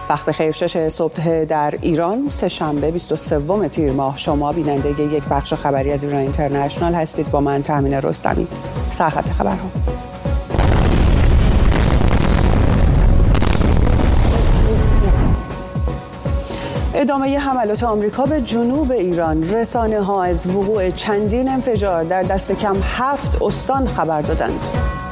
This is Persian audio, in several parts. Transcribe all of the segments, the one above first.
وقت بخیر. 6 صبح در ایران، سه‌شنبه 23 تیر ماه. شما بیننده یک بخش خبری از ایران اینترنشنال هستید با من تامین رستمی. سرخط خبرها. ادامه حملات آمریکا به جنوب ایران. رسانه‌ها از وقوع چندین انفجار در دست کم 7 استان خبر دادند.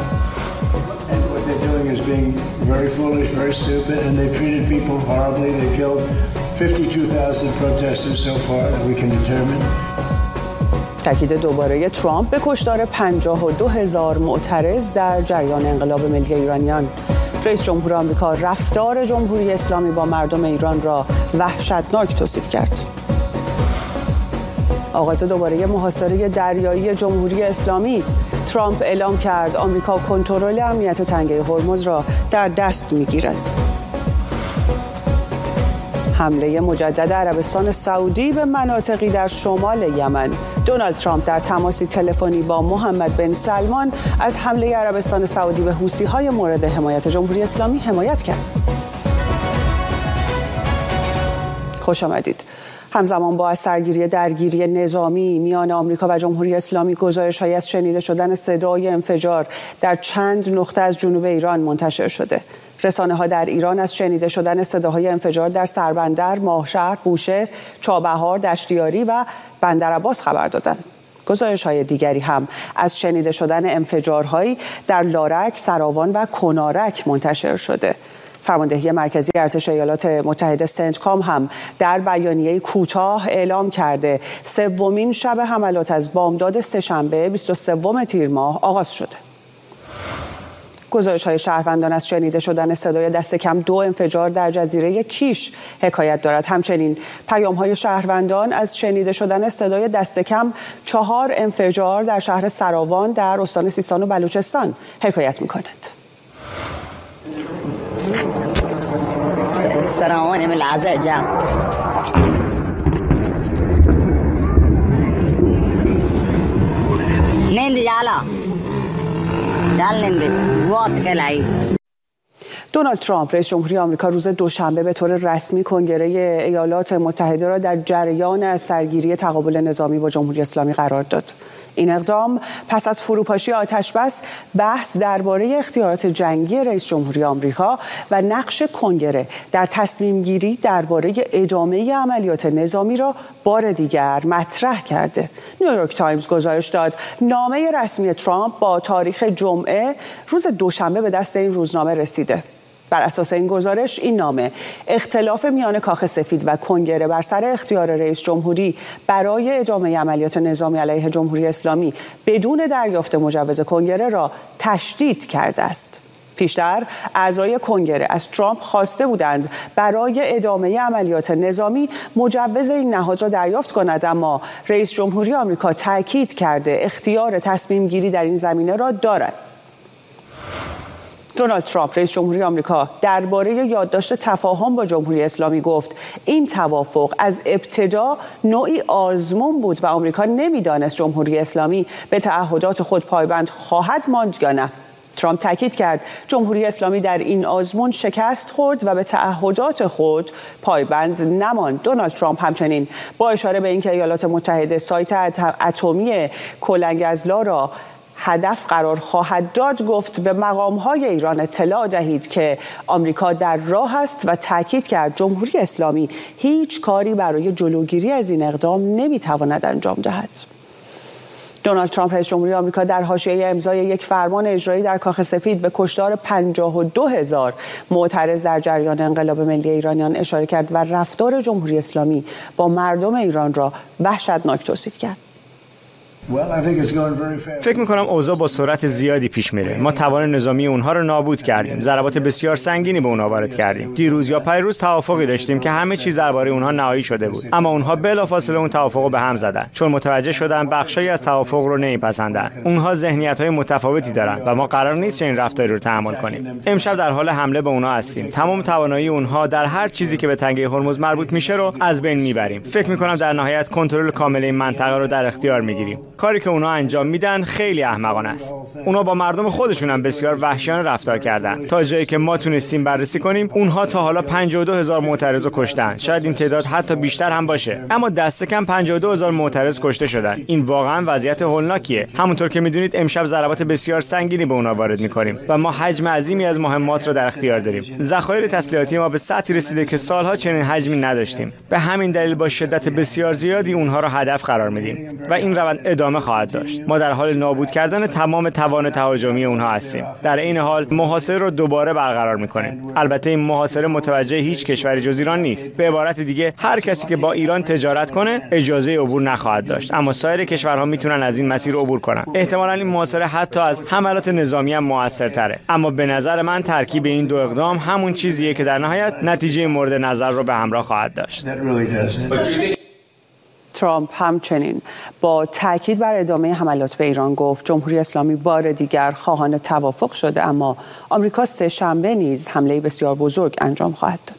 being very foolish, very stupid, and they've treated people horribly. They killed 52,000 protesters so far that we can determine. تاکید دوباره ترامپ به کشتار 52,000 معترض در جریان انقلاب ملی ایرانیان. رئیس جمهور آمریکا رفتار جمهوری اسلامی با مردم ایران را وحشتناک توصیف کرد. آغاز دوباره محاصره دریایی جمهوری اسلامی. ترامپ اعلام کرد آمریکا کنترل امنیت تنگه هرمز را در دست می‌گیرد. حمله مجدد عربستان سعودی به مناطقی در شمال یمن. دونالد ترامپ در تماسی تلفنی با محمد بن سلمان از حمله عربستان سعودی به حوثی‌های مورد حمایت جمهوری اسلامی حمایت کرد. خوش آمدید. همزمان با سرگیری درگیری نظامی میان آمریکا و جمهوری اسلامی، گزارش‌هایی از شنیده شدن صدای انفجار در چند نقطه از جنوب ایران منتشر شده. رسانه‌ها در ایران از شنیده شدن صداهای انفجار در سربندر، ماهشهر، بوشهر، چابهار، دشتیاری و بندرعباس خبر دادند. گزارش‌های دیگری هم از شنیده شدن انفجارهایی در لارک، سراوان و کنارک منتشر شده. فرماندهی مرکزی ارتش ایالات متحده سنتکام هم در بیانیه کوتاه اعلام کرده سومین شب حملات از بامداد سه‌شنبه 23 تیر ماه آغاز شده. گزارش‌های شهروندان از شنیده شدن صدای دست کم 2 انفجار در جزیره کیش حکایت دارد. همچنین پیام‌های شهروندان از شنیده شدن صدای دست کم 4 انفجار در شهر سراوان در استان سیستان و بلوچستان حکایت می‌کند. سراوان من العزاء جاء نندي جالا جال نندي وقت کلایی. دونالد ترامپ رئیس جمهوری آمریکا روز دوشنبه به طور رسمی کنگره ایالات متحده را در جریان از سرگیری تقابل نظامی با جمهوری اسلامی قرار داد. این اقدام پس از فروپاشی آتش‌بس بحث درباره اختیارات جنگی رئیس جمهوری آمریکا و نقش کنگره در تصمیم گیری درباره ادامه عملیات نظامی را بار دیگر مطرح کرده. نیویورک تایمز گزارش داد نامه رسمی ترامپ با تاریخ جمعه روز دوشنبه به دست این روزنامه رسیده. بر اساس این گزارش این نامه اختلاف میان کاخ سفید و کنگره بر سر اختیار رئیس جمهوری برای ادامه عملیات نظامی علیه جمهوری اسلامی بدون دریافت مجوز کنگره را تشدید کرده است. پیشتر اعضای کنگره از ترامپ خواسته بودند برای ادامه عملیات نظامی مجوز این نهاد را دریافت کند، اما رئیس جمهوری آمریکا تاکید کرده اختیار تصمیم گیری در این زمینه را دارد. دونالد ترامپ رئیس جمهوری آمریکا درباره یادداشت تفاهم با جمهوری اسلامی گفت این توافق از ابتدا نوعی آزمون بود و آمریکا نمیدانست جمهوری اسلامی به تعهدات خود پایبند خواهد ماند یا نه. ترامپ تاکید کرد جمهوری اسلامی در این آزمون شکست خورد و به تعهدات خود پایبند نماند. دونالد ترامپ همچنین با اشاره به اینکه ایالات متحده سایت اتمی کلنگ‌ازلا را هدف قرار خواهد داد، گفت به مقام‌های ایران اطلاع دهید که آمریکا در راه است و تاکید کرد جمهوری اسلامی هیچ کاری برای جلوگیری از این اقدام نمی‌تواند انجام دهد. دونالد ترامپ رئیس جمهوری آمریکا در حاشیه امضای یک فرمان اجرایی در کاخ سفید به کشتار 52,000 معترض در جریان انقلاب ملی ایرانیان اشاره کرد و رفتار جمهوری اسلامی با مردم ایران را وحشتناک توصیف کرد. فکر می‌کنم اوضاع با سرعت زیادی پیش میره. ما توان نظامی اونها رو نابود کردیم. ضربات بسیار سنگینی به اونها وارد کردیم. دیروز یا پیروز توافقی داشتیم که همه چیز درباره اونها نهایی شده بود. اما اونها بلافاصله اون توافقو به هم زدن. چون متوجه شدن بخشایی از توافق رو نمیپسندن. اونها ذهنیت‌های متفاوتی دارن و ما قرار نیست چنین رفتاری رو تحمل کنیم. امشب در حال حمله به اونها هستیم. تمام توانایی اونها در هر چیزی که به تنگه هرمز مربوط میشه رو از بین میبریم. فکر می‌کنم در نهایت کنترل کامل این منطقه رو در اختیار میگیریم. کاری که اونا انجام میدن خیلی احمقانه است. اونا با مردم خودشون هم بسیار وحشیانه رفتار کردن. تا جایی که ما تونستیم بررسی کنیم، اونها تا حالا 52000 معترض رو کشتن. شاید این تعداد حتی بیشتر هم باشه. اما دست کم 52000 معترض کشته شدن. این واقعا وضعیت هولناکیه. همونطور که میدونید امشب ضربات بسیار سنگینی به اونا وارد می‌کنیم و ما حجم عظیمی از مهمات رو در اختیار داریم. ذخایر تسلیحاتی ما به سطحی رسیده که سالها چنین حجمی نداشتیم. به همین دلیل با شدت بسیار زیادی اونها رو هدف قرار میدیم و این روند ادامه خواهد داشت. ما در حال نابود کردن تمام توان تهاجمی اونها هستیم. در این حال محاصره رو دوباره برقرار می‌کنیم. البته این محاصره متوجه هیچ کشوری جز ایران نیست. به عبارت دیگه هر کسی که با ایران تجارت کنه اجازه عبور نخواهد داشت، اما سایر کشورها میتونن از این مسیر عبور کنن. احتمالاً این محاصره حتی از حملات نظامی هم موثرتره. اما به نظر من ترکیب این دو اقدام همون چیزیه که در نهایت نتیجه مورد نظر رو به همراه خواهد داشت. ترامپ همچنین با تاکید بر ادامه حملات به ایران گفت جمهوری اسلامی بار دیگر خواهان توافق شده، اما آمریکا سه‌شنبه نیز حمله بسیار بزرگ انجام خواهد داد.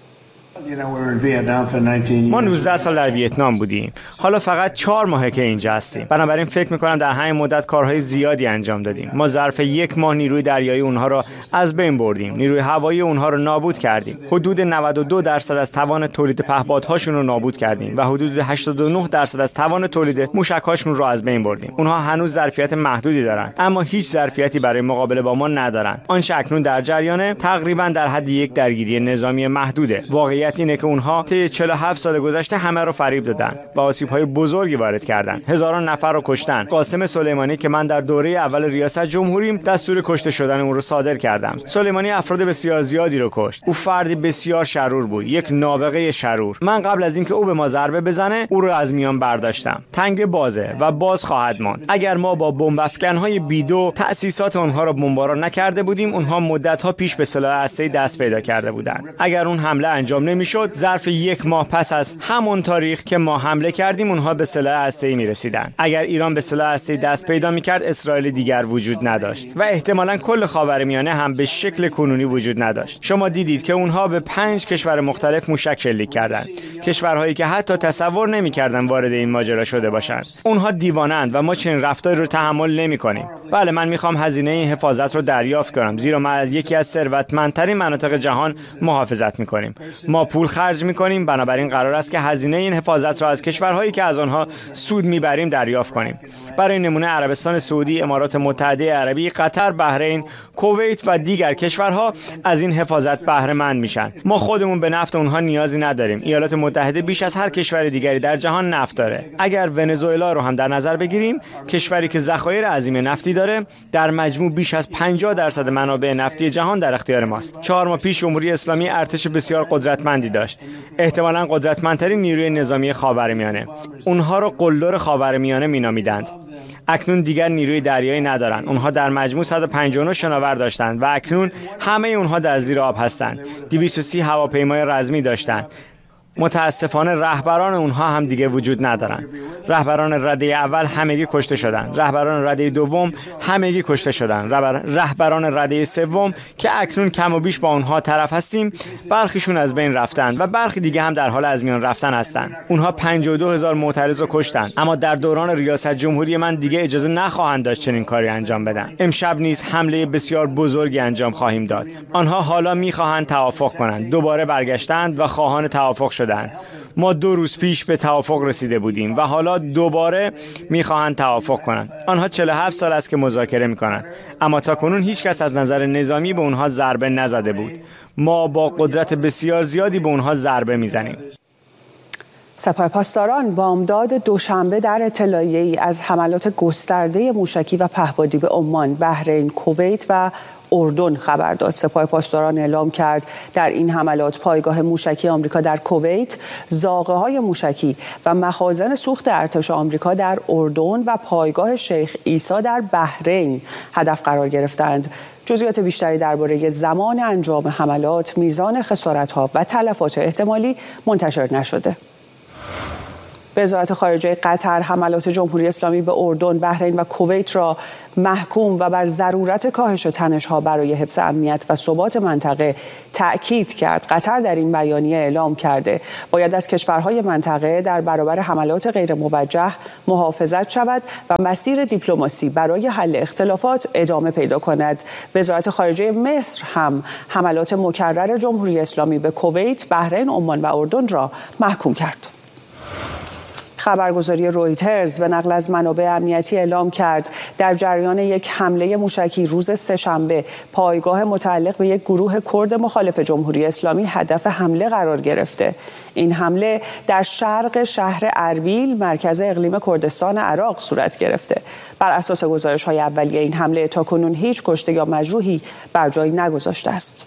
ما 19 سال در ویتنام بودیم. حالا فقط 4 ماهه که اینجا هستیم. بنابراین فکر می‌کنم در همین مدت کارهای زیادی انجام دادیم. ما ظرف 1 ماه نیروی دریایی اونها را از بین بردیم. نیروی هوایی اونها را نابود کردیم. حدود 92% از توان تولید پهپادهاشون رو نابود کردیم و حدود 89% از توان تولید موشک‌هاشون رو از بین بردیم. اونها هنوز ظرفیت محدودی دارن، اما هیچ ظرفیتی برای مقابله با ما ندارن. آنچه اکنون در جریانه تقریباً در حد یک درگیری نظامی محدوده. واقعیت اینه که اونها طی 47 سال گذشته همه رو فریب دادن و آسیب‌های بزرگی وارد کردن. هزاران نفر رو کشتن. قاسم سلیمانی که من در دوره اول ریاست جمهوریم دستور کشته شدن اون رو صادر کردم. سلیمانی افراد بسیار زیادی رو کشت. او فردی بسیار شرور بود، یک نابغه شرور. من قبل از اینکه او به ما ضربه بزنه، او رو از میان برداشتم. تنگ بازه و باز خواهد ماند. اگر ما با بمب افکن‌های بیدو تأسیسات اونها رو بمباران نکرده بودیم، اونها مدت‌ها پیش به سلاح هسته‌ای دست پیدا کرده بودند. اگر اون حمله انجام نمی‌شد، ظرف 1 ماه پس از همون تاریخ که ما حمله کردیم اونها به سلاح هسته‌ای می‌رسیدن. اگر ایران به سلاح هسته‌ای دست پیدا می‌کرد، اسرائیل دیگر وجود نداشت و احتمالاً کل خاورمیانه هم به شکل کنونی وجود نداشت. شما دیدید که اونها به 5 کشور مختلف موشک شلیک کردند. کشورهایی که حتی تصور نمی‌کردن وارد این ماجرا شده باشند. اونها دیوانه‌اند و ما چنین رفتاری رو تحمل نمی‌کنیم. بله، من می‌خوام هزینه این حفاظت رو دریافت کنم، زیرا ما از یکی از ثروتمندترین مناطق جهان محافظت می‌کنیم. ما پول خرج می‌کنیم، بنابراین قرار است که هزینه این حفاظت را از کشورهایی که از آنها سود می‌بریم دریافت کنیم. برای نمونه عربستان سعودی، امارات متحده عربی، قطر، بحرین، کویت و دیگر کشورها از این حفاظت بهره مند میشن. ما خودمون به نفت اونها نیازی نداریم. ایالات متحده بیش از هر کشور دیگری در جهان نفت داره. اگر ونزوئلا رو هم در نظر بگیریم، کشوری که ذخایر عظیم نفتی داره، در مجموع بیش از 50% منابع نفتی جهان در اختیار ماست. 4 ماه پیش جمهوری اسلامی ارتش بسیار قدرتمندی داشت. احتمالاً قدرتمندترین نیروی نظامی خاورمیانه. اونها رو قلدر خاورمیانه مینامیدند. اکنون دیگر نیروی دریایی ندارند. اونها در مجموع 159 شناور داشتند و اکنون همه اونها در زیر آب هستند. 230 هواپیمای رزمی داشتند. متاسفانه رهبران اونها هم دیگه وجود ندارن. رهبران رده اول همگی کشته شدن. رهبران رده دوم همگی کشته شدن. رهبران رده سوم که اکنون کم و بیش با اونها طرف هستیم، برخیشون از بین رفتن و برخی دیگه هم در حال از میان رفتن هستن. اونها 52000 معترض رو کشتن، اما در دوران ریاست جمهوری من دیگه اجازه نخواهند داشت چنین کاری انجام بدن. امشب نیز حمله بسیار بزرگی انجام خواهیم داد. آنها حالا میخواهند توافق کنند. دوباره برگشتند و خواهان توافق شدند. ما 2 روز پیش به توافق رسیده بودیم و حالا دوباره میخواهند توافق کنند. آنها 47 سال است که مذاکره میکنند، اما تاکنون هیچ کس از نظر نظامی به اونها ضربه نزده بود. ما با قدرت بسیار زیادی به اونها ضربه میزنیم. سپاهپاسداران بامداد دوشنبه در اطلاعیه‌ای از حملات گسترده موشکی و پهپادی به عمان، بحرین، کویت و اردن خبر داد. سپاهپاسداران اعلام کرد در این حملات پایگاه موشکی آمریکا در کویت، زاغه‌های موشکی و مخازن سوخت ارتش آمریکا در اردن و پایگاه شیخ عیسی در بحرین هدف قرار گرفتند. جزئیات بیشتری درباره زمان انجام حملات، میزان خسارت‌ها و تلفات احتمالی منتشر نشده. وزارت خارجه قطر حملات جمهوری اسلامی به اردن، بحرین و کویت را محکوم و بر ضرورت کاهش تنش‌ها برای حفظ امنیت و ثبات منطقه تأکید کرد. قطر در این بیانیه اعلام کرده باید از کشورهای منطقه در برابر حملات غیر موجه محافظت شود و مسیر دیپلماسی برای حل اختلافات ادامه پیدا کند. وزارت خارجه مصر هم حملات مکرر جمهوری اسلامی به کویت، بحرین، عمان و اردن را محکوم کرد. خبرگزاری رویترز به نقل از منابع امنیتی اعلام کرد در جریان یک حمله موشکی روز سه‌شنبه پایگاه متعلق به یک گروه کرد مخالف جمهوری اسلامی هدف حمله قرار گرفته. این حمله در شرق شهر اربیل، مرکز اقلیم کردستان عراق صورت گرفته. بر اساس گزارش‌های اولیه این حمله تاکنون هیچ کشته یا مجروحی بر جای نگذاشته است.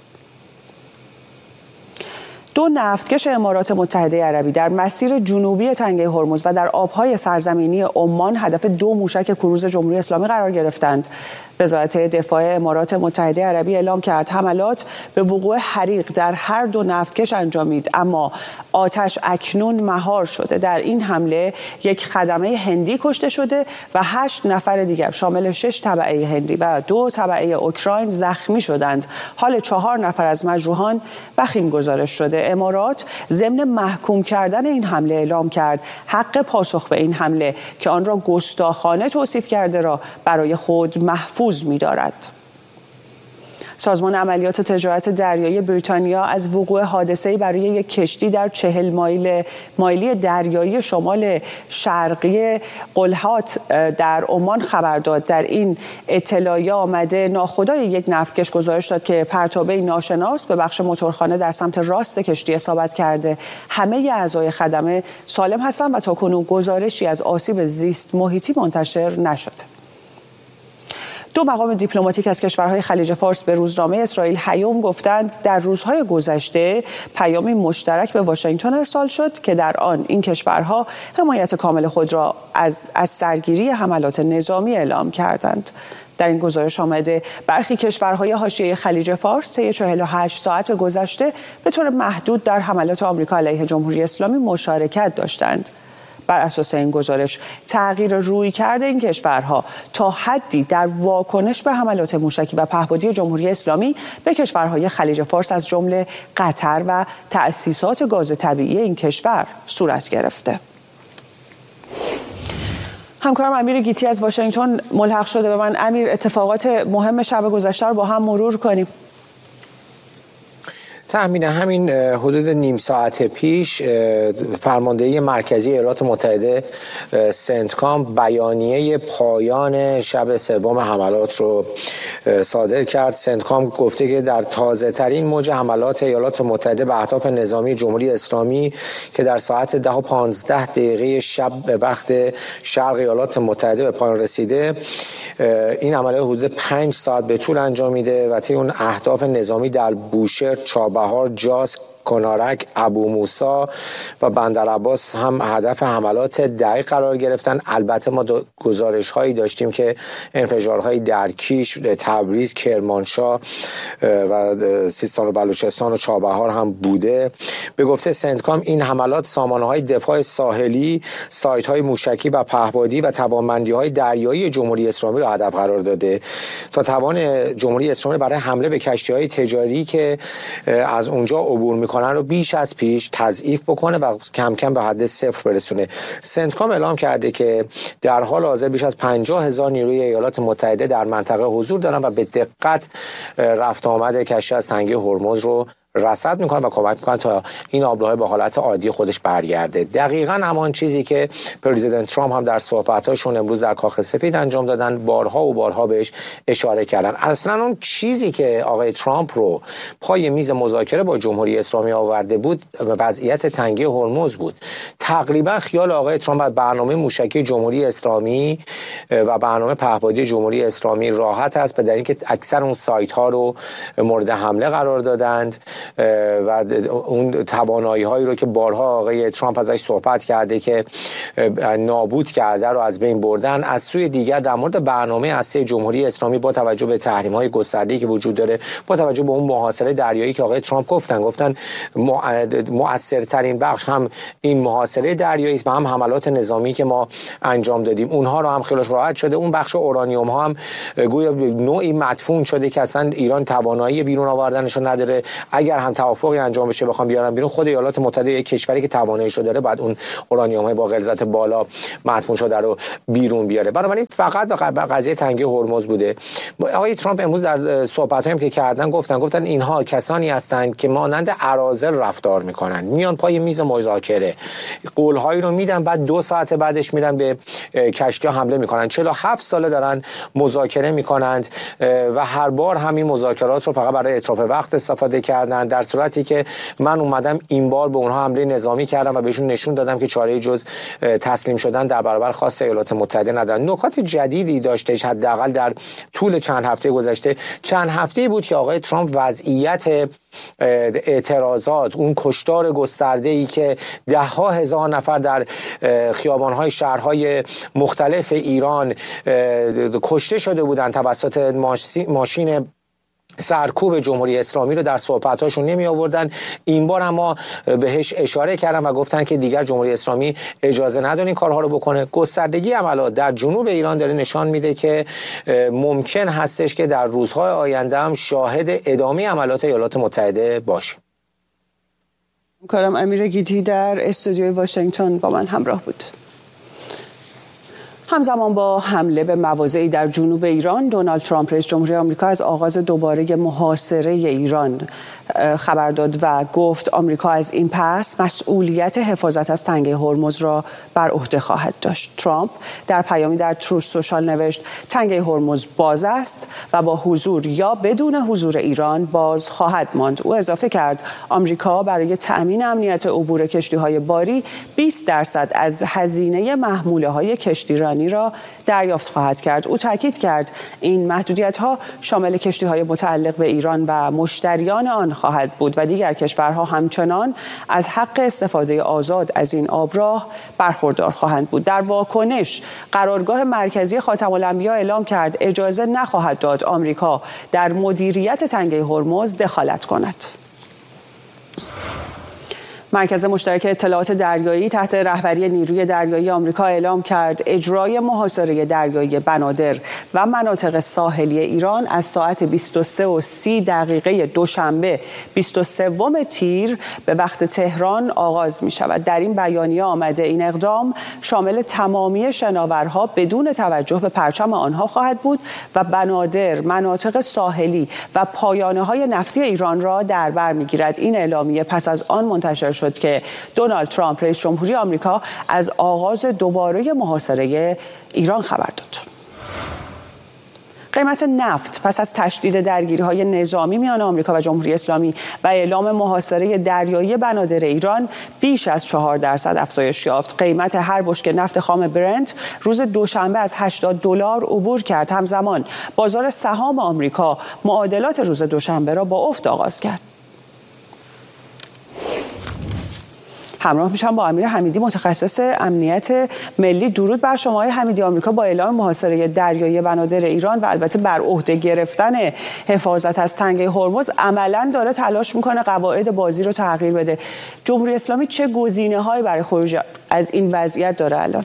2 نفتکش امارات متحده عربی در مسیر جنوبی تنگه هرمز و در آبهای سرزمینی عمان هدف 2 موشک کروز جمهوری اسلامی قرار گرفتند. وزارت دفاع امارات متحده عربی اعلام کرد حملات به وقوع حریق در هر 2 نفتکش انجامید، اما آتش اکنون مهار شده. در این حمله 1 خدمه هندی کشته شده و 8 نفر دیگر شامل 6 تبعه هندی و 2 تبعه اوکراین زخمی شدند. حال 4 نفر از مجروحان وخیم گزارش شده. امارات ضمن محکوم کردن این حمله اعلام کرد حق پاسخ به این حمله که آن را گستاخانه توصیف کرده را برای خود محفوظ می‌دارد. سازمان عملیات تجارت دریایی بریتانیا از وقوع حادثه‌ای برای یک کشتی در 40 مایلی دریایی شمال شرقی قلهات در عمان خبر داد. در این اطلاعیه آمده ناخدای یک نفتکش گزارش داد که پرتابه ناشناس به بخش موتورخانه در سمت راست کشتی اصابت کرده. همه اعضای خدمه سالم هستند و تاکنون گزارشی از آسیب زیست محیطی منتشر نشده. 2 مقام دیپلماتیک از کشورهای خلیج فارس به روزنامه اسرائیل هیوم گفتند در روزهای گذشته پیامی مشترک به واشنگتن ارسال شد که در آن این کشورها حمایت کامل خود را از سرگیری حملات نظامی اعلام کردند. در این گزارش آمده برخی کشورهای حاشیه خلیج فارس طی 48 ساعت گذشته به طور محدود در حملات آمریکا علیه جمهوری اسلامی مشارکت داشتند. بر اساس این گزارش تغییر رویکرد این کشورها تا حدی در واکنش به حملات موشکی و پهپادی جمهوری اسلامی به کشورهای خلیج فارس از جمله قطر و تأسیسات گاز طبیعی این کشور صورت گرفته. همکارم امیر گیتی از واشنگتن ملحق شده به من. امیر، اتفاقات مهم شب گذشته رو با هم مرور کنیم. تأمین همین حدود نیم ساعت پیش فرماندهی مرکزی ایالات متحده سنتکام بیانیه پایان شب سوم حملات رو صادر کرد. سنتکام گفته که در تازه ترین موج حملات ایالات متحده به اهداف نظامی جمهوری اسلامی که در ساعت 10:15 شب به وقت شرق ایالات متحده به پایان رسیده، این عملیات حدود 5 ساعت به طول انجامیده و طی اون اهداف نظامی در بوشهر، چابهار، جاس، کنارک، ابو موسا و بندر عباس هم هدف حملات دقیق قرار گرفتن. البته ما گزارش هایی داشتیم که انفجارهایی در کیش، تبریز، کرمانشاه و سیستان و بلوچستان و چابهار هم بوده. به گفته سنتکام این حملات سامانه های دفاع ساحلی، سایت های موشکی و پهپادی و توانمندی های دریایی جمهوری اسلامی را هدف قرار داده تا توان جمهوری اسلامی برای حمله به کشتی های تجاری که از اونجا عبور میکنن رو بیش از پیش تضعیف بکنه و کم کم به حد صفر برسونه. سنتکام اعلام کرده که در حال حاضر بیش از 50,000 نیروی ایالات متحده در منطقه حضور دارن و به دقت رفت آمد کشتی از تنگه هرمز رو رصد میکنن و کمک میکنن تا این آبراهای به حالت عادی خودش برگرده. دقیقاً همان چیزی که پرزیدنت ترامپ هم در صحبتاشون امروز در کاخ سفید انجام دادن، بارها و بارها بهش اشاره کردن. اصلا اون چیزی که آقای ترامپ رو پای میز مذاکره با جمهوری اسلامی آورده بود وضعیت تنگه هرمز بود. تقریبا خیال آقای ترامپ از برنامه موشکی جمهوری اسلامی و برنامه پهپادی جمهوری اسلامی راحت است، به دلیل اینکه اکثر اون سایت ها رو مورد حمله قرار دادند و اون توانایی هایی رو که بارها آقای ترامپ ازش صحبت کرده که نابود کرده رو از بین بردن. از سوی دیگر در مورد برنامه هسته جمهوری اسلامی با توجه به تحریم های گسترده‌ای که وجود داره، با توجه به اون محاصره دریایی که آقای ترامپ گفتن مؤثرترین بخش هم این محاصره محاصره دریایی است و هم حملات نظامی که ما انجام دادیم اونها رو هم خیالش راحت شده. اون بخش اورانیوم ها هم گویا نوعی مدفون شده که اصلا ایران توانایی بیرون آوردنش رو نداره. اگر هم توافقی انجام بشه بخوام بیارن بیرون، خود ایالات متحده یک کشوری که تواناییشو داره بعد اون اورانیوم های با غلظت بالا مدفون شده رو بیرون بیاره. بنابراین فقط قضیه تنگه هرمز بوده. آقای ترامپ امروز در صحبتایی هم که کردن گفتن اینها کسانی هستند که مانند اراذل رفتار میکنن، میان پای میز مذاکره، قولهایی رو میدن، بعد 2 ساعت بعدش میرن به کشتی ها حمله میکنن. 47 ساله دارن مذاکره میکنند و هر بار همین مذاکرات رو فقط برای اتلاف وقت استفاده کردن، در صورتی که من اومدم این بار به اونها حمله نظامی کردم و بهشون نشون دادم که چاره‌ای جز تسلیم شدن در برابر خواست ایالات متحده ندارن. نکات جدیدی داشتهش حداقل در طول چند هفته گذشته. چند هفته بود که آقای ترامپ وضعیت اعتراضات، اون کشتار گسترده‌ای که 10,000 نفر در خیابان‌های شهرهای مختلف ایران کشته شده بودند توسط ماشین سرکوب جمهوری اسلامی رو در صحبتاشون نمی آوردن. این بار اما بهش اشاره کردن و گفتن که دیگر جمهوری اسلامی اجازه نداره این کارها رو بکنه. گستردگی عملات در جنوب ایران داره نشان میده که ممکن هستش که در روزهای آینده هم شاهد ادامه عملات ایالات متحده باشیم. کارم امیر گیتی در استودیوی واشنگتن با من همراه بود. همزمان با حمله به مواضعی در جنوب ایران، دونالد ترامپ رئیس جمهوری آمریکا از آغاز دوباره محاصره ایران خبر داد و گفت آمریکا از این پس مسئولیت حفاظت از تنگه هرمز را بر عهده خواهد داشت. ترامپ در پیامی در تروث سوشال نوشت تنگه هرمز باز است و با حضور یا بدون حضور ایران باز خواهد ماند. او اضافه کرد آمریکا برای تأمین امنیت عبور کشتی‌های باری 20% از هزینه محموله‌های کشتیرانی را دریافت خواهد کرد. او تاکید کرد این محدودیت‌ها شامل کشتی‌های متعلق به ایران و مشتریان آن خواهد بود و دیگر کشورها همچنان از حق استفاده آزاد از این آبراه برخوردار خواهند بود. در واکنش قرارگاه مرکزی خاتم الانبیا اعلام کرد اجازه نخواهد داد آمریکا در مدیریت تنگه هرمز دخالت کند. مرکز مشترک اطلاعات دریایی تحت رهبری نیروی دریایی آمریکا اعلام کرد اجرای محاصره دریایی بنادر و مناطق ساحلی ایران از ساعت 23:30 دوشنبه 23 تیر به وقت تهران آغاز می شود. در این بیانیه آمده این اقدام شامل تمامی شناورها بدون توجه به پرچم آنها خواهد بود و بنادر، مناطق ساحلی و پایانه‌های نفتی ایران را در بر می‌گیرد. این اعلامیه پس از آن منتشر شد که دونالد ترامپ رئیس جمهوری آمریکا از آغاز دوباره محاصره ایران خبر داد. قیمت نفت پس از تشدید درگیری‌های نظامی میان آمریکا و جمهوری اسلامی و اعلام محاصره دریایی بنادر ایران بیش از 4% افزایش یافت. قیمت هر بشکه نفت خام برنت روز دوشنبه از $80 عبور کرد. همزمان بازار سهام آمریکا معادلات روز دوشنبه را با افت آغاز کرد. همراه میشم با امیر حمیدی متخصص امنیت ملی. درود بر شما آقای حمیدی. آمریکا با اعلام محاصره دریایی بنادر ایران و البته بر عهده گرفتن حفاظت از تنگه هرمز عملاً داره تلاش میکنه قواعد بازی رو تغییر بده. جمهوری اسلامی چه گزینه‌هایی برای خروج از این وضعیت داره الان؟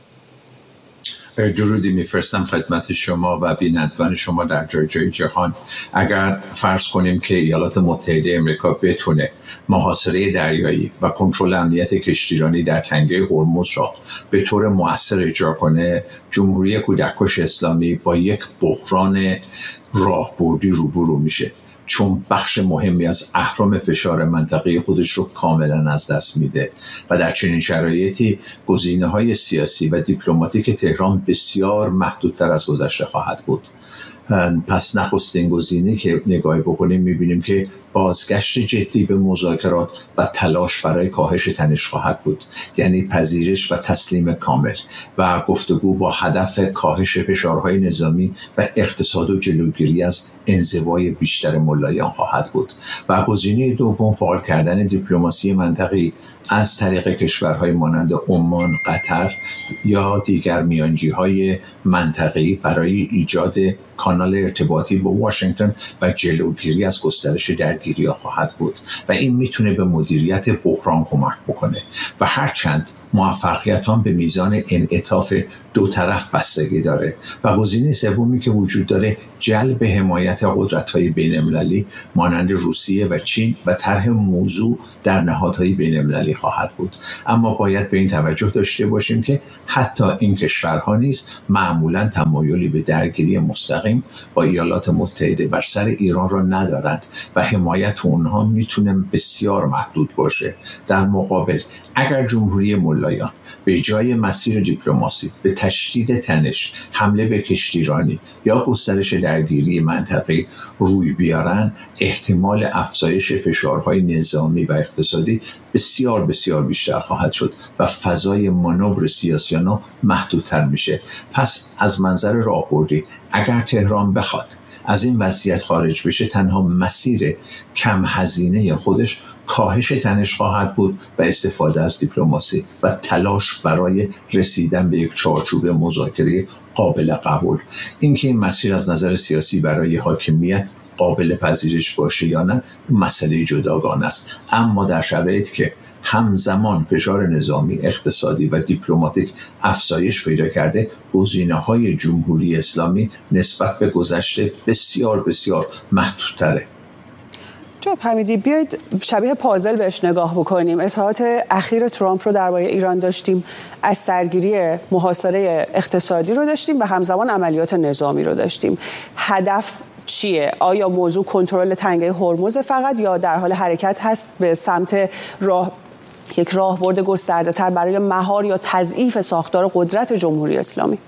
درودی میفرستم خدمت شما و بینندگان شما در جای جای جهان. اگر فرض کنیم که ایالات متحده آمریکا بتونه محاصره دریایی و کنترل امنیت کشتیرانی در تنگه هرمز را به طور مؤثر اجرا کنه، جمهوری کودککش اسلامی با یک بحران راهبردی روبرو میشه، چون بخش مهمی از اهرم فشار منطقه خودش رو کاملا از دست میده و در چنین شرایطی گزینه‌های سیاسی و دیپلماتیک تهران بسیار محدودتر از گذشته خواهد بود. پس نخستین گزینه که نگاه بکنیم میبینیم که بازگشت جدی به مذاکرات و تلاش برای کاهش تنش خواهد بود، یعنی پذیرش و تسلیم کامل و گفتگو با هدف کاهش فشارهای نظامی و اقتصاد و جلوگیری از انزوای بیشتر ملایان خواهد بود. و گزینه دوم فعال کردن دیپلماسی منطقی از طریق کشورهای مانند عمان، قطر یا دیگر میانجی‌های منطقه‌ای برای ایجاد کانال ارتباطی با واشنگتن و جلوگیری از گسترش درگیری‌ها خواهد بود و این میتونه به مدیریت بحران کمک بکنه. و هرچند موفقیت آن به میزان انعطاف دو طرف بستگی داره و گزینه سومی که وجود داره جلب حمایت قدرت‌های بین‌المللی مانند روسیه و چین و طرح موضوع در نهادهای بین‌المللی خواهد بود. اما باید به این توجه داشته باشیم که حتی این کشورها نیز معمولاً تمایلی به درگیری مستقیم با ایالات متحده بر سر ایران را ندارند و حمایت اونها میتونه بسیار محدود باشه. در مقابل اگر جمهوری ملایان به جای مسیر دیپلماسی به تشدید تنش، حمله به کشتیرانی یا گسترش درگیری منطقه‌ای روی بیارن، احتمال افزایش فشارهای نظامی و اقتصادی بسیار بسیار بیشتر خواهد شد و فضای مانور سیاسی آنها محدودتر میشه. پس از منظر راهبردی اگر تهران بخواد از این وضعیت خارج بشه، تنها مسیر کم هزینه خودش کاهش تنش خواهد بود و استفاده از دیپلماسی و تلاش برای رسیدن به یک چارچوب مذاکره قابل قبول. اینکه این مسیر از نظر سیاسی برای حاکمیت قابل پذیرش باشه یا نه مسئله جداگانه است، اما در شرایطی که همزمان فشار نظامی، اقتصادی و دیپلماتیک افزایش پیدا کرده، گزینه‌های جمهوری اسلامی نسبت به گذشته بسیار بسیار محدودتره. جناب حمیدی، بیایید شبیه پازل بهش نگاه بکنیم. اظهارات اخیر ترامپ رو درباره ایران داشتیم، از سرگیری محاصره اقتصادی رو داشتیم و همزمان عملیات نظامی رو داشتیم. هدف چیه؟ آیا موضوع کنترل تنگه هرمز فقط یا در حال حرکت هست به سمت یک راهبرد گسترده‌تر برای مهار یا تضعیف ساختار قدرت جمهوری اسلامی؟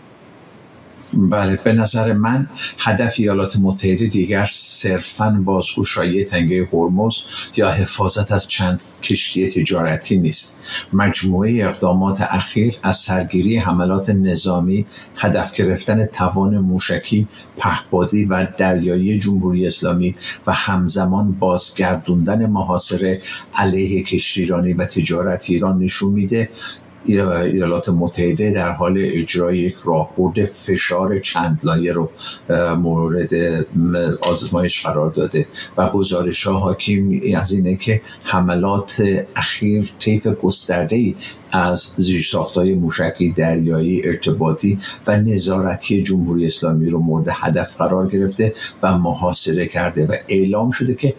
بله، به نظر من هدف ایالات متحده دیگر صرفاً بازگشایی تنگه هرمز یا حفاظت از چند کشتی تجارتی نیست. مجموعه اقدامات اخیر از سرگیری حملات نظامی، هدف گرفتن توان موشکی، پهپادی و دریایی جمهوری اسلامی و همزمان بازگردوندن محاصره علیه کشتیرانی و تجارت ایران نشون میده ایالات متحده در حال اجرای یک راهبرد فشار چند لایه رو مورد آزمایش قرار داده و گزارش‌ها حاکی از اینه که حملات اخیر طیف گسترده‌ای از زیرساخت‌های موشکی، دریایی، ارتباطی و نظارتی جمهوری اسلامی رو مورد هدف قرار گرفته و محاصره کرده و اعلام شده که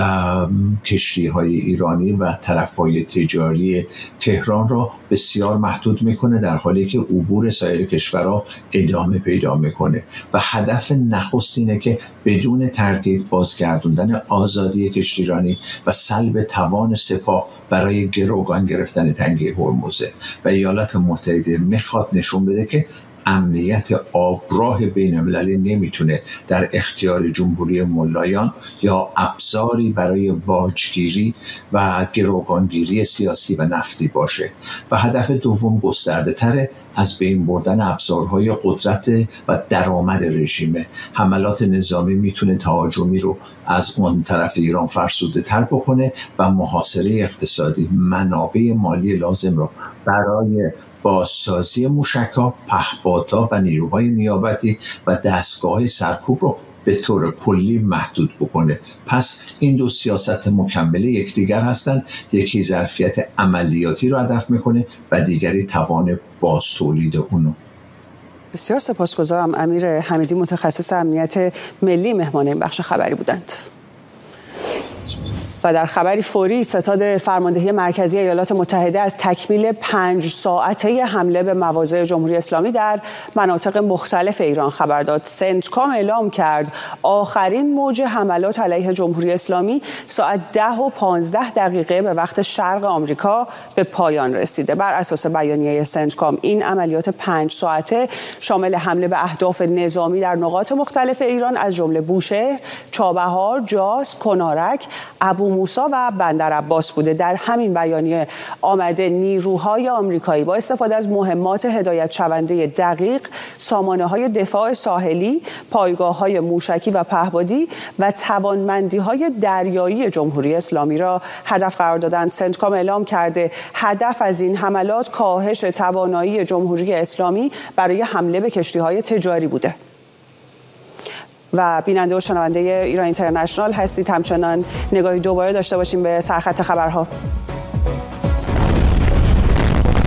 کشتی‌های ایرانی و طرف‌های تجاری تهران را بسیار محدود میکنه، در حالی که عبور سایر کشورها ادامه پیدا میکنه و هدف نخست اینه که بدون تردید بازگردوندن آزادی کشتیرانی و سلب توان سپاه برای گروگان گرفتن تنگه هرمزه و ایالات متحده میخواد نشون بده که امنیت آبراه بین‌المللی نمیتونه در اختیار جمهوری ملایان یا ابزاری برای باجگیری و گروگانگیری سیاسی و نفتی باشه. و هدف دوم گسترده تره، از بین بردن ابزارهای قدرت و درآمد رژیم. حملات نظامی میتونه تهاجمی رو از اون طرف ایران فرسوده تر بکنه و محاصره اقتصادی منابع مالی لازم رو برای بازسازی موشک‌ها، پهپادها و نیروهای نیابتی و دستگاه سرکوب رو به طور کلی محدود بکنه. پس این دو سیاست مکمل یکدیگر هستند. یکی ظرفیت عملیاتی رو هدف میکنه و دیگری توان بازتولید اونو. بسیار سپاسگزارم. امیر حمیدی، متخصص امنیت ملی، مهمان این بخش خبری بودند. و در خبری فوری، ستاد فرماندهی مرکزی ایالات متحده از تکمیل 5 ساعته حمله به مواضع جمهوری اسلامی در مناطق مختلف ایران خبر داد. سنتکام اعلام کرد آخرین موج حملات علیه جمهوری اسلامی ساعت 10:15 به وقت شرق آمریکا به پایان رسیده. بر اساس بیانیه سنتکام این عملیات 5 ساعته شامل حمله به اهداف نظامی در نقاط مختلف ایران از جمله بوشهر، چابهار، جاس، کنارک، ابو موسی و بندر عباس بوده. در همین بیانیه آمده نیروهای آمریکایی با استفاده از مهمات هدایت شونده دقیق، سامانه‌های دفاع ساحلی، پایگاه‌های موشکی و پهپادی و توانمندی‌های دریایی جمهوری اسلامی را هدف قرار دادند. سنتکام اعلام کرده هدف از این حملات کاهش توانایی جمهوری اسلامی برای حمله به کشتی‌های تجاری بوده. و بیننده و شنونده ایران اینترنشنال هستید. همچنان نگاهی دوباره داشته باشیم به سرخط خبرها.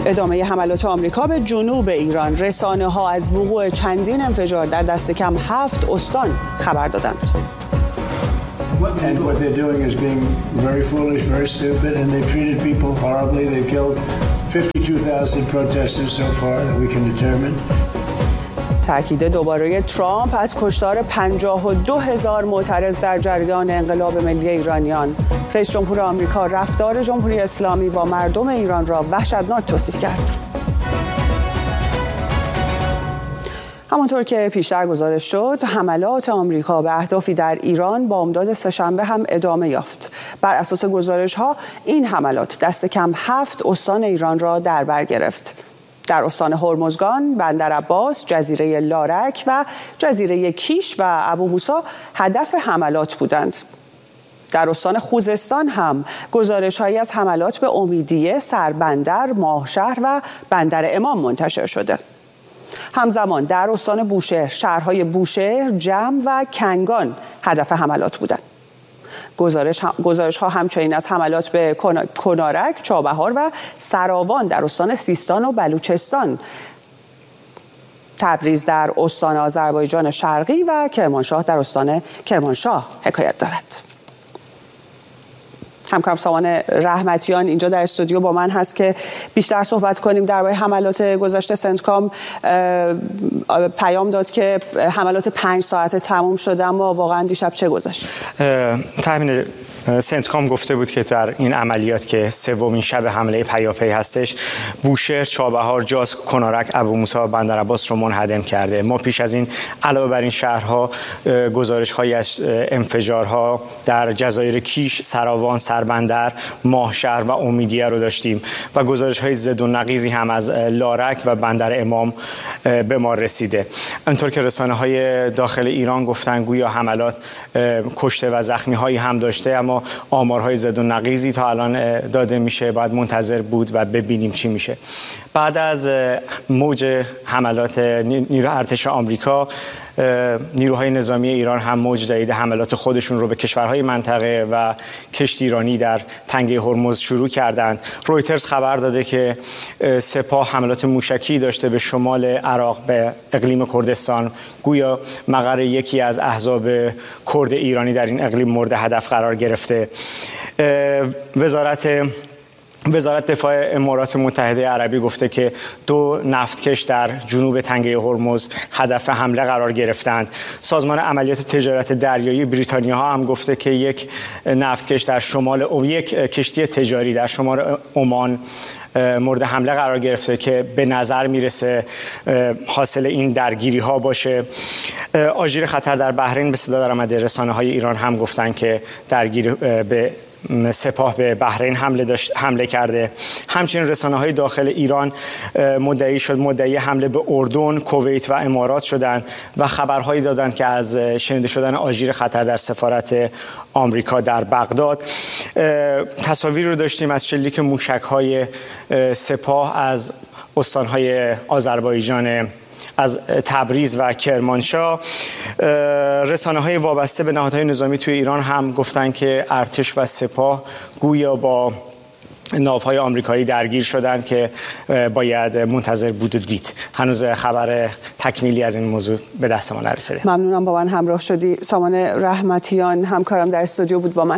ادامه حملات آمریکا به جنوب ایران. رسانه‌ها از وقوع چندین انفجار در دست کم 7 استان خبر دادند. And what they're doing is being very foolish, very stupid, and they've treated people horribly. They've killed 52,000 protesters so far that we can determine. تأکید دوباره ترامپ از کشتار 52,000 معترض در جریان انقلاب ملی ایرانیان. رئیس جمهور آمریکا رفتار جمهوری اسلامی با مردم ایران را وحشتناک توصیف کرد. همانطور که پیشتر گزارش شد، حملات آمریکا به اهدافی در ایران بامداد سه‌شنبه هم ادامه یافت. بر اساس گزارش‌ها این حملات دست کم 7 استان ایران را در بر گرفت. در استان هرمزگان، بندرعباس، جزیره لارک و جزیره کیش و ابو موسی هدف حملات بودند. در استان خوزستان هم گزارش‌هایی از حملات به امیدیه، سربندر، ماهشهر و بندر امام منتشر شده. همزمان در استان بوشهر، شهرهای بوشهر، جم و کنگان هدف حملات بودند. گزارش ها همچنین از حملات به کنارک، چابهار و سراوان در استان سیستان و بلوچستان، تبریز در استان آذربایجان شرقی و کرمانشاه در استان کرمانشاه حکایت دارد. همکارم سامان رحمتیان اینجا در استودیو با من هست که بیشتر صحبت کنیم درباره حملات گذشته. سنتکام پیام داد که حملات 5 ساعته تموم شده، اما واقعا دیشب چه گذشت؟ تامین سنتکام گفته بود که در این عملیات که سومین شب حمله پیاپی هستش، بوشهر، چابهار، جاز، کنارک، ابو موسی و بندرعباس رو منهدم کرده. ما پیش از این علاوه بر این شهرها گزارش‌هایی از انفجارها در جزایر کیش، سراوان، سربندر، ماهشهر و امیدیه رو داشتیم و گزارش‌های ضد و نقیضی هم از لارک و بندر امام به ما رسیده. اینطور که رسانه‌های داخل ایران گفتن گویا حملات کشته و زخمی‌هایی هم داشته، اما آمارهای زد و نقیضی تا الان داده میشه. باید منتظر بود و ببینیم چی میشه. بعد از موج حملات نیروی ارتش آمریکا، نیروهای نظامی ایران هم موج جدید حملات خودشون رو به کشورهای منطقه و کشتیرانی در تنگه هرمز شروع کردند. رویترز خبر داده که سپاه حملات موشکی داشته به شمال عراق، به اقلیم کردستان. گویا مقر یکی از احزاب کرد ایرانی در این اقلیم مورد هدف قرار گرفته. وزارت دفاع امارات متحده عربی گفته که 2 نفتکش در جنوب تنگه هرمز هدف حمله قرار گرفتند. سازمان عملیات تجارت دریایی بریتانیا هم گفته که یک نفتکش در شمال یک کشتی تجاری در شمال عمان مورد حمله قرار گرفته که به نظر میرسه حاصل این درگیری ها باشه. آژیر خطر در بحرین به صدا درآمده. رسانه‌های ایران هم گفتن که درگیری به سپاه به بحرین حمله کرده. همچنین رسانه‌های داخل ایران مدعی حمله به اردن، کویت و امارات شدند و خبرهایی دادند که از شنیده شدن آژیر خطر در سفارت آمریکا در بغداد. تصاویر رو داشتیم از شلیک موشک‌های سپاه از استان‌های آذربایجان، از تبریز و کرمانشاه. رسانه‌های وابسته به نهادهای نظامی توی ایران هم گفتن که ارتش و سپاه گویا با ناوهای آمریکایی درگیر شدن که باید منتظر بود و دید. هنوز خبر تکمیلی از این موضوع به دست ما نرسیده. ممنونم با من همراه شدی. سامان رحمتیان همکارم در استودیو بود با من.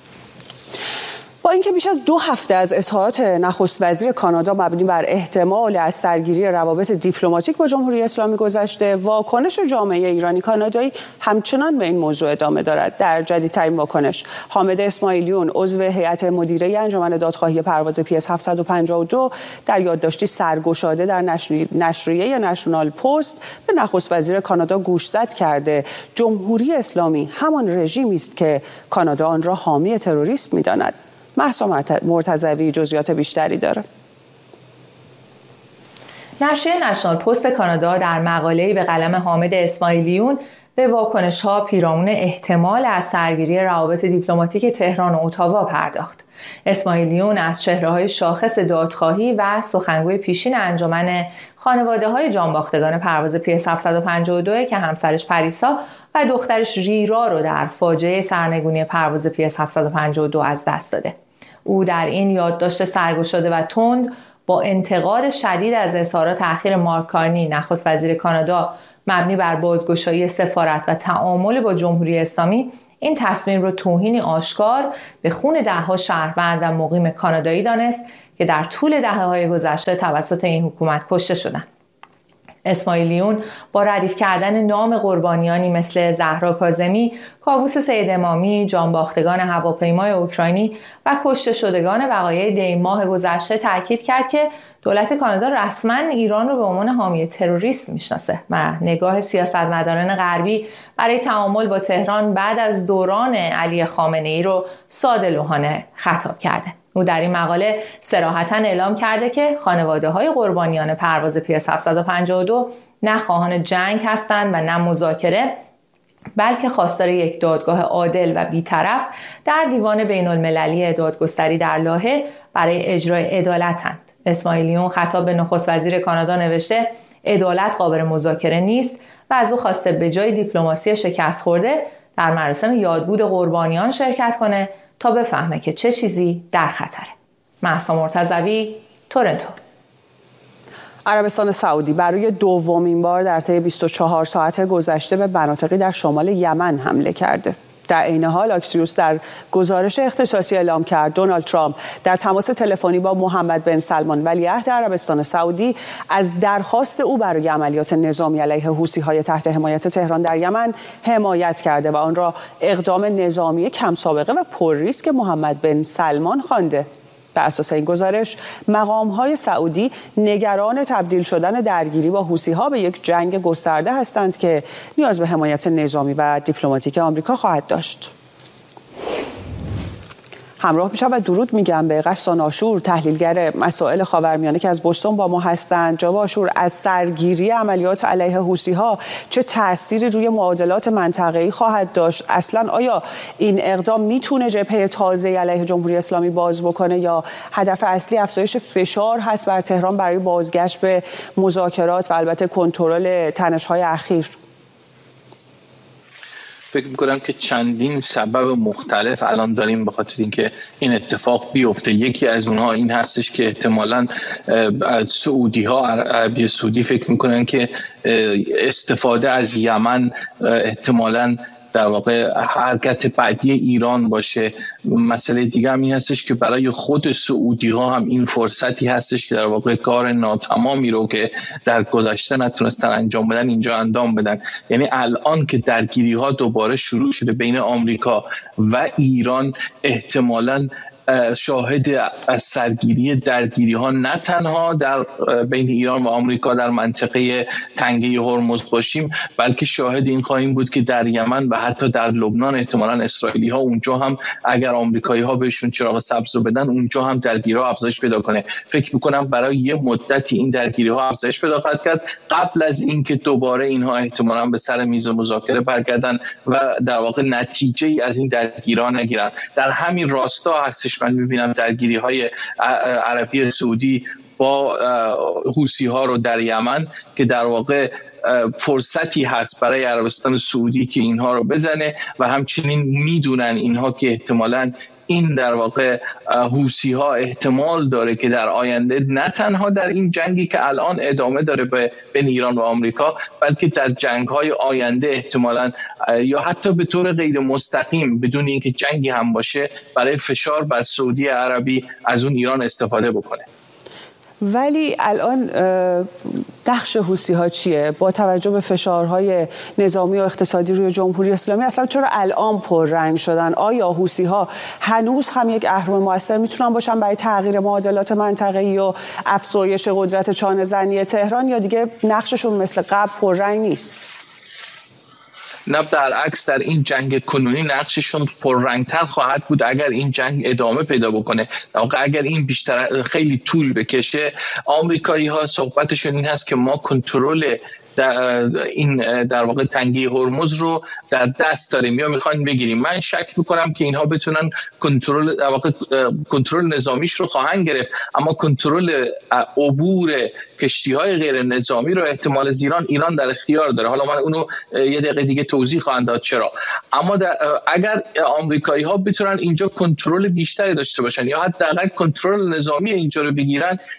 با اینکه بیش از 2 هفته از اظهارات نخست وزیر کانادا مبنی بر احتمال از سرگیری روابط دیپلماتیک با جمهوری اسلامی گذشته، واکنش جامعه ایرانی کانادایی همچنان به این موضوع ادامه دارد. در جدیدترین واکنش، حامد اسماعیلیون عضو هیئت مدیره انجمن دادخواهی پرواز PS 752 در یادداشتی سرگشاده در نشریه نشنال پست به نخست وزیر کانادا گوشزد کرده جمهوری اسلامی همان رژیمی است که کانادا آن را حامی تروریسم می‌داند. مهسا مرتضوی جزئیات بیشتری داره. نشریه نشنال پست کانادا در مقاله‌ای به قلم حامد اسماعیلیون به واکنش‌ها پیرامون احتمال از سرگیری روابط دیپلماتیک تهران و اتاوا پرداخت. اسماعیلیون از چهره‌های شاخص دادخواهی و سخنگوی پیشین انجمن خانواده‌های جانباختگان پرواز PS 752 که همسرش پریسا و دخترش ریرا رو در فاجعه سرنگونی پرواز PS 752 از دست داده. او در این یادداشت سرگشاده و تند با انتقاد شدید از اظهارات اخیر مارک کارنی نخست وزیر کانادا مبنی بر بازگشایی سفارت و تعامل با جمهوری اسلامی این تصمیم رو توهینی آشکار به خون ده‌ها شهروند و مقیم کانادایی دانست که در طول دهه‌های گذشته توسط این حکومت کشته شدند. اسماعیلیون با ردیف کردن نام قربانیانی مثل زهرا کاظمی، کاووس سید امامی، جانباختگان هواپیمای اوکراینی و کشته شدگان وقایع دی ماه گذشته تاکید کرد که دولت کانادا رسما ایران رو به عنوان حامی تروریست میشناسه و نگاه سیاستمداران غربی برای تعامل با تهران بعد از دوران علی خامنه‌ای رو ساده لوحانه خطاب کرده. او در این مقاله صراحتاً اعلام کرده که خانواده‌های قربانیان پرواز PS 752 نه خواهان جنگ هستند و نه مذاکره، بلکه خواستار یک دادگاه عادل و بی‌طرف در دیوان بین‌المللی دادگستری در لاهه برای اجرای عدالتند. اسماعیلیون خطاب به نخست وزیر کانادا نوشته عدالت قابل مذاکره نیست و از او خواسته به جای دیپلماسی شکست خورده در مراسم یادبود قربانیان شرکت کنه تا بفهمه که چه چیزی در خطره. مهسا مرتضوی، تورنتو. عربستان سعودی برای دومین بار در طی 24 ساعت گذشته به مناطقی در شمال یمن حمله کرده. در عین حال اکسیوس در گزارش اختصاصی اعلام کرد دونالد ترامپ در تماس تلفنی با محمد بن سلمان ولیعهد عربستان سعودی از درخواست او برای عملیات نظامی علیه حوثی‌های تحت حمایت تهران در یمن حمایت کرده و آن را اقدام نظامی کم سابقه و پر ریسک محمد بن سلمان خوانده. بر اساس این گزارش مقام‌های سعودی نگران تبدیل شدن درگیری با حوثی‌ها به یک جنگ گسترده هستند که نیاز به حمایت نظامی و دیپلماتیک آمریکا خواهد داشت. همراه میشم و درود میگم به غسان آشور، تحلیلگر مسائل خاورمیانه که از بوستون با ما هستند. جناب آشور، از سرگیری عملیات علیه حوثی‌ها چه تأثیری روی معادلات منطقه‌ای خواهد داشت؟ اصلاً آیا این اقدام میتونه جبهه تازه علیه جمهوری اسلامی باز بکنه یا هدف اصلی افزایش فشار هست بر تهران برای بازگشت به مذاکرات و البته کنترل تنش‌های اخیر؟ فکر میکنم که چندین سبب مختلف الان داریم به خاطر اینکه این اتفاق بیفته. یکی از اونها این هستش که احتمالاً سعودی ها، عربی سعودی فکر میکنن که استفاده از یمن احتمالاً در واقع حرکت بعدی ایران باشه. مسئله دیگه هم این هستش که برای خود سعودی ها هم این فرصتی هستش که در واقع کار ناتمامی رو که در گذشته نتونستن انجام بدن اینجا انجام بدن. یعنی الان که درگیری ها دوباره شروع شده بین آمریکا و ایران، احتمالاً شاهد از سرگیری درگیری ها نه تنها در بین ایران و آمریکا در منطقه تنگه هرمز باشیم، بلکه شاهد این خواهیم بود که در یمن و حتی در لبنان احتمالاً اسرائیلی ها اونجا هم اگر آمریکایی ها بهشون چراغ سبز رو بدن اونجا هم درگیری ها افزایش پیدا کنه. فکر میکنم برای یه مدتی این درگیری ها افزایش پیدا خواهد کرد قبل از اینکه دوباره اینها احتمالاً به سر میز مذاکره برگردن و در واقع نتیجه ای از این درگیری ها نگیرن. در همین راستا هستش من میبینم درگیری های عربی سعودی با حوثی ها رو در یمن که در واقع فرصتی هست برای عربستان سعودی که اینها رو بزنه و همچنین میدونن اینها که احتمالاً این در واقع حوثی ها احتمال داره که در آینده نه تنها در این جنگی که الان ادامه داره بین ایران و آمریکا، بلکه در جنگ های آینده احتمالاً یا حتی به طور غیر مستقیم بدون اینکه جنگی هم باشه برای فشار بر سعودی عربی از اون ایران استفاده بکنه. ولی الان نقش حوثی‌ها چیه؟ با توجه به فشارهای نظامی و اقتصادی روی جمهوری اسلامی اصلا چرا الان پررنگ شدن؟ آیا حوثی‌ها هنوز هم یک اهرم موثر میتونن باشن برای تغییر معادلات منطقه‌ای و افزایش قدرت چانه‌زنی تهران، یا دیگه نقششون مثل قبل پررنگ نیست؟ نه، در عکس در این جنگ کنونی نقششون پررنگتر خواهد بود اگر این جنگ ادامه پیدا بکنه. اگر این بیشتر خیلی طول بکشه، آمریکایی ها صحبتشون این هست که ما کنترل این در واقع تنگه هرمز رو در دست داریم یا میخوان بگیریم. من شک میکنم که اینها بتونن کنترل نظامیش رو خواهند گرفت، اما کنترل عبور کشتی‌های غیر نظامی رو احتمال ایران در اختیار داره. حالا من اونو یه دقیقه دیگه توضیح خواهم داد چرا. اما اگر آمریکایی ها بتونن اینجا کنترل بیشتری داشته باشن یا حداقل کنترل نظامی اینجا رو بگیرن،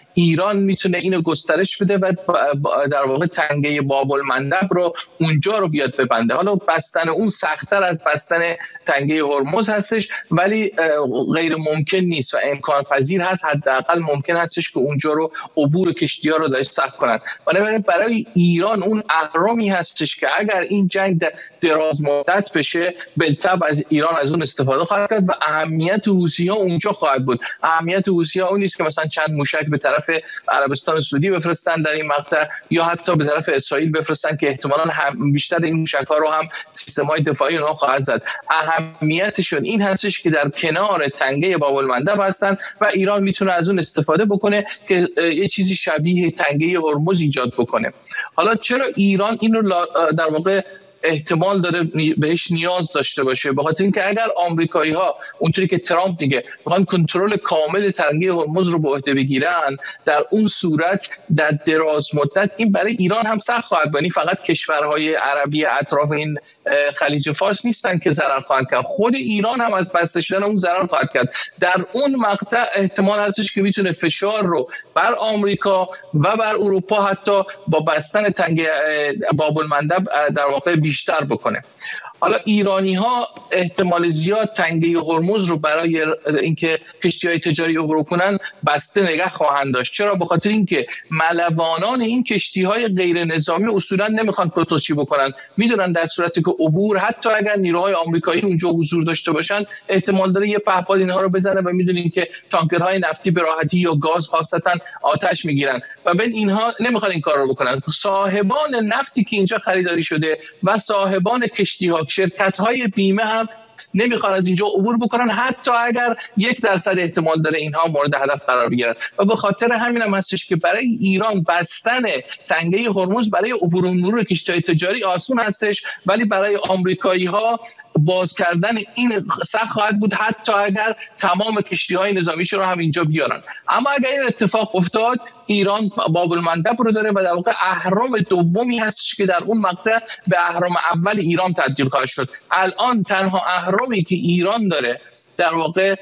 ایران میتونه اینو گسترش بده و در واقع تنگه باب المندب رو اونجا رو بیاد ببنده. حالا بستن اون سخت‌تر از بستن تنگه هرمز هستش، ولی غیر ممکن نیست و امکان پذیر هست، حداقل ممکن هستش که اونجا رو عبور کشتی‌ها رو داشت سخت کنن. بنابراین برای ایران اون اهرامی هستش که اگر این جنگ دراز مدت بشه، بالطبع از ایران از اون استفاده خواهد کرد و اهمیت حوثی‌ها اونجا خواهد بود. اهمیت حوثی‌ها اون نیست که مثلا چند موشک به طرف عربستان سعودی بفرستن در این مقطع یا حتی به طرف اسرائیل بفرستن که احتمالاً بیشتر این موشک‌ها رو هم سیستم‌های دفاعی اونها خواهد زد. اهمیتشون این هستش که در کنار تنگه باب المندب هستن و ایران میتونه از اون استفاده بکنه که یه چیزی شبیه تنگه هرمز ایجاد بکنه. حالا چرا ایران اینو در واقع احتمال داره بهش نیاز داشته باشه؟ به خاطر اینکه اگر آمریکایی‌ها اونطوری که ترامپ میگه میخوان کنترل کامل تنگه هرمز رو به عهده بگیرن، در اون صورت در دراز مدت این برای ایران هم سخت خواهد بود. فقط کشورهای عربی اطراف این خلیج فارس نیستن که ضرر خواهند کرد، خود ایران هم از بسته شدن اون ضرر خواهد کرد. در اون مقطع احتمال هستش که میتونه فشار رو بر آمریکا و بر اروپا حتی با بستن تنگه باب المندب در واقع بیشتر بکنه. حالا ایرانی ها احتمال زیاد تنگه هرمز رو برای اینکه کشتی‌های تجاری عبور کنن بسته نگه خواهند داشت. چرا؟ به خاطر اینکه ملوانان این کشتی‌های غیر نظامی اصولا نمیخوان پروتوچی بکنن، میدونن در صورتی که عبور حتی اگر نیروهای آمریکایی اونجا حضور داشته باشن احتمال داره یه پهپاد اینها رو بزنه و میدونین که تانکرهای نفتی به راحتی یا گاز خاصتا آتش میگیرن و ببین اینها نمیخوان این کار رو بکنن. صاحبان نفتی که اینجا خریداری شده و صاحبان کشتی‌ها، شرکت‌های بیمه هم نمیخوان از اینجا عبور بکنن حتی اگر 1% احتمال داره اینها مورد هدف قرار بگیرن و به خاطر همین هم هستش که برای ایران بستن تنگه هرمز برای عبور و مرور کشتی‌های تجاری آسون هستش، ولی برای آمریکایی‌ها باز کردن این سخت خواهد بود حتی اگر تمام کشتی‌های نظامیشون رو هم اینجا بیارن. اما اگر این اتفاق افتاد، ایران باب المندب رو داره و در واقع اهرام دومی هستش که در اون مقطع به اهرام اول ایران تبدیل خواهد شد. الان تنها اهرامی که ایران داره در واقع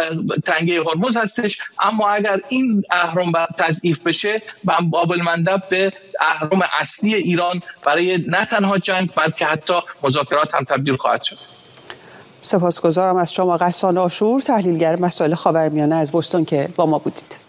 تنگه هرمز هستش، اما اگر این اهرام تضعیف بشه باب المندب به اهرام اصلی ایران برای نه تنها جنگ بلکه حتی مذاکرات هم تبدیل خواهد شد. سپاسگزارم از شما غسان آشور، تحلیلگر مسائل خاورمیانه از بوستون که با ما بودید.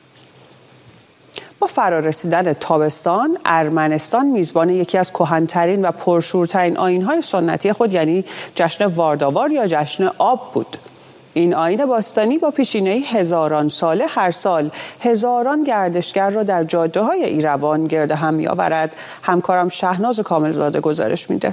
با فرارسیدن تابستان، ارمنستان میزبان یکی از کهن‌ترین و پرشورترین آیین‌های سنتی خود یعنی جشن وارداوار یا جشن آب بود. این آیین باستانی با پیشینه‌ای هزاران ساله هر سال هزاران گردشگر را در جاده‌های ایروان گرد هم می‌آورد. همکارم شهناز کاملزاده گزارش میده.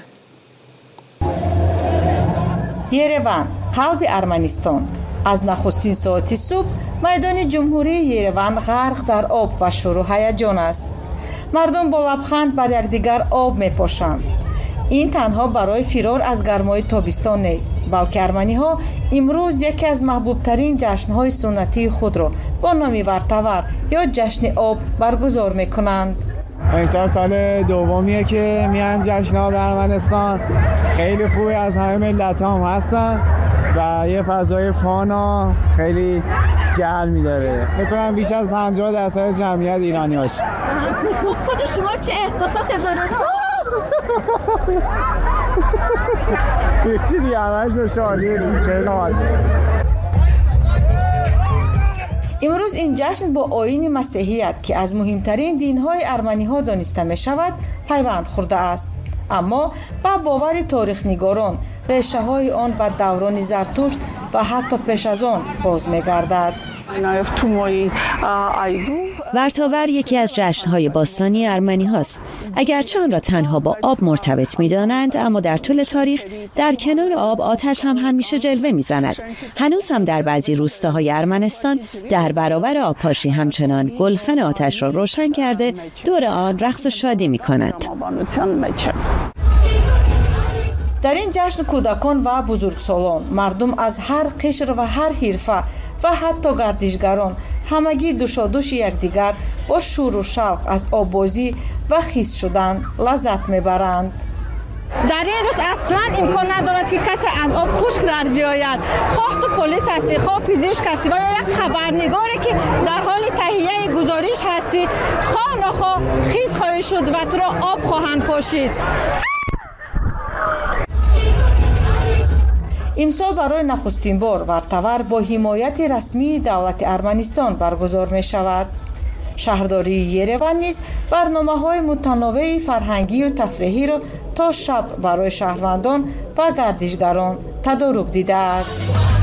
یروان، قلب ارمنستان. از نخستین ساعت صبح میدان جمهوری یروان غرق در آب و شور و هیجان است. مردم با لبخند بر یکدیگر آب می‌پاشند. این تنها برای فرار از گرمای تابستان نیست، بلکه ارمنی‌ها امروز یکی از محبوب‌ترین جشن‌های سنتی خود را با نام ورتاور یا جشن آب برگزار می‌کنند. این سال دومیه که میان جشن‌ها در ارمنستان. خیلی خوبی از همه ملت‌ها هم هستن و یه فضای فانا خیلی جلب می‌داره. فکر کنم بیش از 50% جمعیت ایرانی باشه. خود شما چه احساسات دارید؟ چی دیگه همش به شادی امروز این جشن با آیین مسیحیت که از مهمترین دین‌های ارمنی‌ها دانسته می‌شود پیوند خورده است. اما با باور تاریخ‌نگاران ریشه‌های آن و دوران زرتشت و حتی پیش از آن باز می‌گردد. ورتاور یکی از جشن‌های باستانی ارمنی هاست. اگرچه آن را تنها با آب مرتبط می‌دانند، اما در طول تاریخ در کنار آب آتش هم همیشه جلوه می‌زند. هنوز هم در بعضی روستاهای ارمنستان در برابر آبپاشی همچنان گلخن آتش را روشن کرده دور آن رقص و شادی می‌کنند. در این جشن کودکان و بزرگسالان، مردم از هر قشر و هر حرفه و حتی گردشگران همگی دوشادوش یکدیگر با شور و شوق از آببازی و خیس شدن لذت میبرند. در این روز اصلا امکان ندارد که کسی از آب خشک در بیاید. خواه تو پلیس هستی، خواه پزشک هستی و یا یک خبرنگاری که در حال تهیه گزارش هستی، خواه نخواه خیس خواهی شد و تو را آب خواهند پاشید. امسال برای نخستین بار ورتور با حمایت رسمی دولت ارمنستان برگزار می شود. شهرداری یروان نیز برنامه‌های متنوع فرهنگی و تفریحی را تا شب برای شهروندان و گردشگران تدارک دیده است.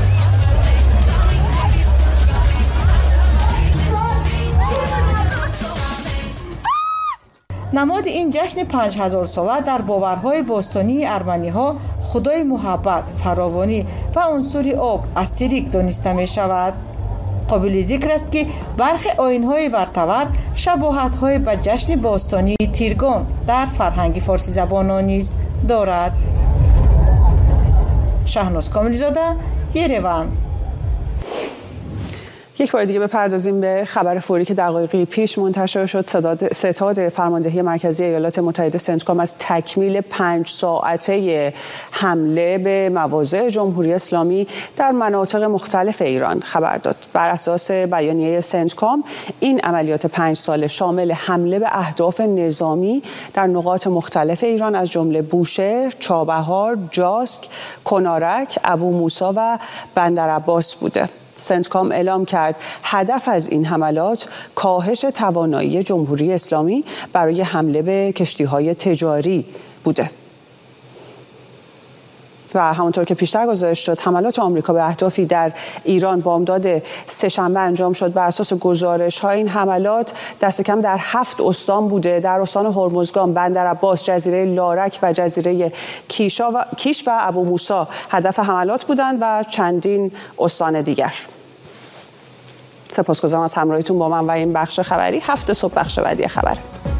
نماد این جشن 5000 ساله در باورهای باستانی ارمنی‌ها خدای محبت، فراوانی و عنصر آب استریک دانسته می شود. قابل ذکر است که برخی آیین‌های ورتور شباهت‌های به جشن باستانی تیرگان در فرهنگ فارسی زبانان نیز دارد. شهناز کاملی‌زاده، یروان. یک بار دیگه بپردازیم به خبر فوری که دقایقی پیش منتشر شد. ستاد فرماندهی مرکزی ایالات متحده سنتکام از تکمیل 5 ساعته حمله به مواضع جمهوری اسلامی در مناطق مختلف ایران خبر داد. بر اساس بیانیه سنتکام این عملیات 5 ساله شامل حمله به اهداف نظامی در نقاط مختلف ایران از جمله بوشهر، چابهار، جاسک، کنارک، ابو موسی و بندرعباس بوده. سنتکام اعلام کرد هدف از این حملات کاهش توانایی جمهوری اسلامی برای حمله به کشتی‌های تجاری بوده. و همونطور که پیشتر گزارش شد حملات آمریکا به اهدافی در ایران بامداد سه‌شنبه انجام شد. بر اساس گزارش‌ها این حملات دست کم در 7 استان بوده. در استان هرمزگان، بندرعباس، جزیره لارک و جزیره کیش و ابو موسی هدف حملات بودند و چندین استان دیگر. سپاسگزارم از همراهیتون با من و این بخش خبری. 7 صبح بخش بعدی خبر.